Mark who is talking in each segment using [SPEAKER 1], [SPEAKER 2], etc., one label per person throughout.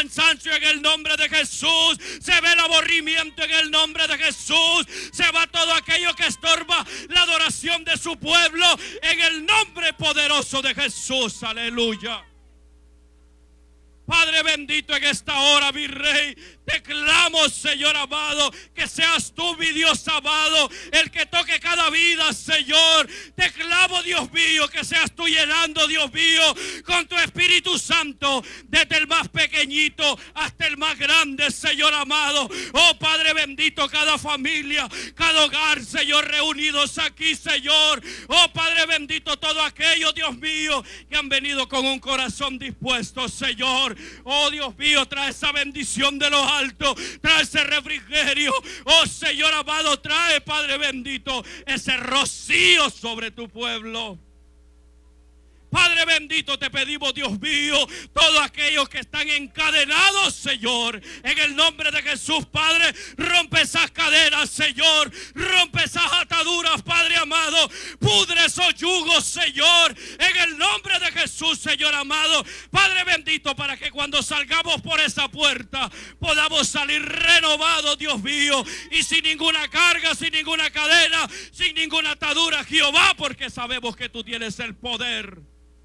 [SPEAKER 1] cansancio en el nombre de Jesús. Se va el aburrimiento en el nombre de Jesús. Se va todo aquello que estorba la adoración de su pueblo en el nombre poderoso de Jesús. Aleluya. Padre bendito, en esta hora, mi Rey, te clamo, Señor amado, que seas tú, mi Dios amado, el que toque cada vida, Señor. Te clamo, Dios mío, que seas tú llenando, Dios mío, con tu Espíritu Santo, desde el más pequeñito hasta el más grande, Señor amado. Oh Padre bendito, cada familia, cada hogar, Señor, reunidos aquí, Señor. Oh Padre bendito, todo aquello, Dios mío, que han venido con un corazón dispuesto, Señor. Oh Dios mío, trae esa bendición de los alto, trae ese refrigerio, oh Señor amado, trae, Padre bendito, ese rocío sobre tu pueblo. Padre bendito, te pedimos, Dios mío, todos aquellos que están encadenados, Señor, en el nombre de Jesús, Padre, rompe esas cadenas, Señor, rompe esas ataduras, Padre amado, pudre esos yugos, Señor, en el nombre de Jesús, Señor amado, Padre bendito, para que cuando salgamos por esa puerta podamos salir renovados, Dios mío, y sin ninguna carga, sin ninguna cadena, sin ninguna atadura, Jehová, porque sabemos que tú tienes el poder.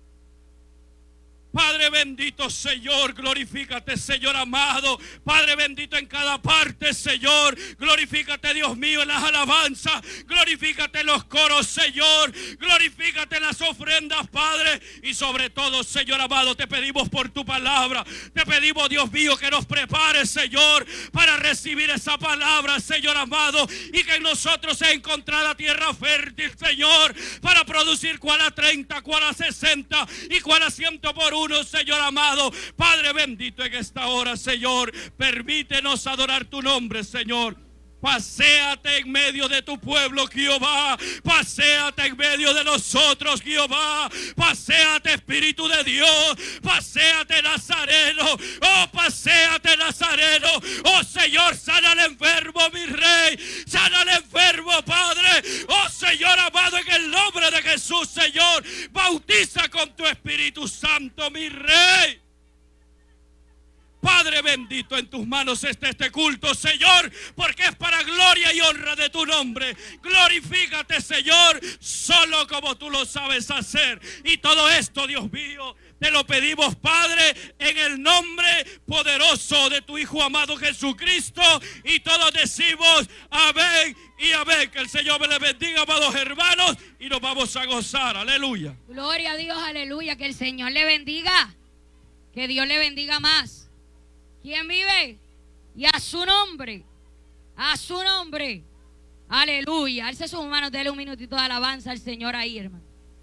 [SPEAKER 1] Padre bendito, Señor, glorifícate, Señor amado. Padre bendito, en cada parte, Señor, glorifícate, Dios mío, en las alabanzas, glorifícate en los coros, Señor, glorifícate en las ofrendas, Padre, y sobre todo, Señor amado, te pedimos por tu palabra, te pedimos, Dios mío, que nos prepares, Señor, para recibir esa palabra, Señor amado, y que en nosotros se encontrara tierra fértil, Señor, para producir cual a 30, cual a 60 y cual a 100 por uno, Señor amado. Padre bendito, en esta hora, Señor, permítenos adorar tu nombre, Señor. Paséate en medio de tu pueblo, Jehová. Paséate en medio de nosotros, Jehová. Paséate, Espíritu de Dios. Paséate, Nazareno. Oh, paséate, Nazareno. Oh, Señor, sana al enfermo, mi Rey. Sana al enfermo, Padre. Oh, Señor amado, en el nombre de Jesús, Señor. Bautiza con tu Espíritu Santo, mi Rey. Padre bendito, en tus manos está este culto, Señor, porque es para gloria y honra de tu nombre. Glorifícate, Señor, solo como tú lo sabes hacer. Y todo esto, Dios mío, te lo pedimos, Padre, en el nombre poderoso de tu Hijo amado Jesucristo. Y todos decimos amén y amén. Que el Señor me les bendiga, amados hermanos, y nos vamos a gozar. Aleluya.
[SPEAKER 2] Gloria a Dios, aleluya. Que el Señor le bendiga. Que Dios le bendiga más. ¿Quién vive? Y a su nombre. A su nombre. Aleluya. Alce sus manos, dele un minutito de alabanza al Señor ahí, hermano.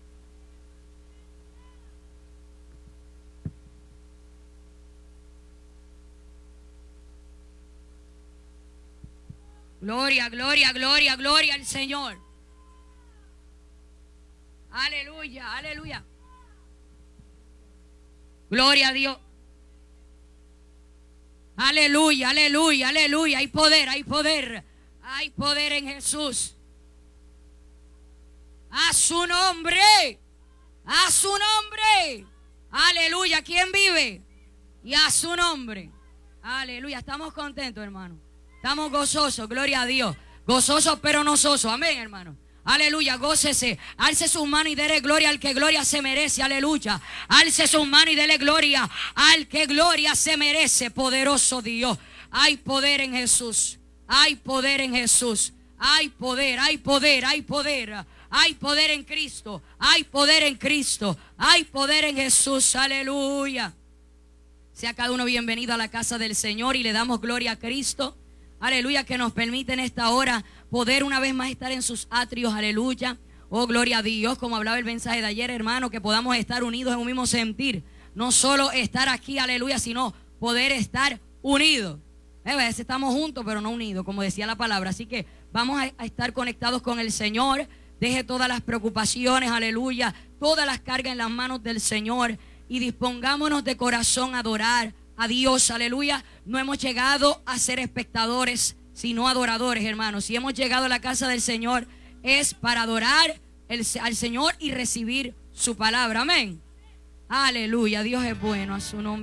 [SPEAKER 2] Gloria, gloria, gloria, gloria al Señor. Aleluya, aleluya. Gloria a Dios. Aleluya, aleluya, aleluya. Hay poder, hay poder. Hay poder en Jesús. A su nombre. A su nombre. Aleluya. ¿Quién vive? Y a su nombre. Aleluya. Estamos contentos, hermano. Estamos gozosos. Gloria a Dios. Gozosos pero no sosos. Amén, hermano. Aleluya, gócese, alce sus manos y dele gloria al que gloria se merece, aleluya. Alce sus manos y dele gloria al que gloria se merece, poderoso Dios. Hay poder en Jesús, hay poder en Jesús, hay poder, hay poder, hay poder. Hay poder en Cristo, hay poder en Cristo, hay poder en Jesús, aleluya. Sea cada uno bienvenido a la casa del Señor y le damos gloria a Cristo. Aleluya, que nos permite en esta hora poder una vez más estar en sus atrios, aleluya. Oh, gloria a Dios, como hablaba el mensaje de ayer, hermano, que podamos estar unidos en un mismo sentir. No solo estar aquí, aleluya, sino poder estar unidos. A veces estamos juntos, pero no unidos, como decía la palabra. Así que vamos a estar conectados con el Señor. Deje todas las preocupaciones, aleluya, todas las cargas en las manos del Señor. Y dispongámonos de corazón a adorar a Dios, aleluya. No hemos llegado a ser espectadores, sino adoradores, hermanos. Si hemos llegado a la casa del Señor, es para adorar al Señor y recibir su palabra. Amén. Aleluya. Dios es bueno, a su nombre.